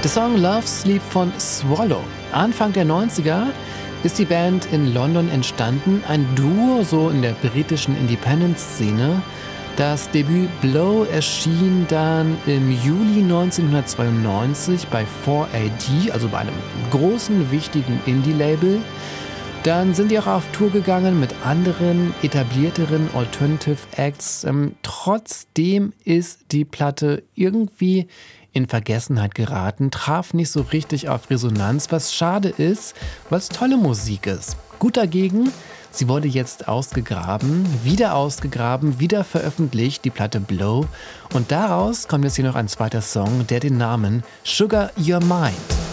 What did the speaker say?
Der Song Love Sleep von Swallow. Anfang der 90er ist die Band in London entstanden, ein Duo so in der britischen Independent-Szene. Das Debüt Blow erschien dann im Juli 1992 bei 4AD, also bei einem großen, wichtigen Indie-Label. Dann sind die auch auf Tour gegangen mit anderen, etablierteren Alternative Acts. Trotzdem ist die Platte irgendwie in Vergessenheit geraten, traf nicht so richtig auf Resonanz, was schade ist, weil es tolle Musik ist. Gut dagegen, sie wurde jetzt ausgegraben, wieder veröffentlicht, die Platte Blow. Und daraus kommt jetzt hier noch ein zweiter Song, der den Namen Sugar Your Mind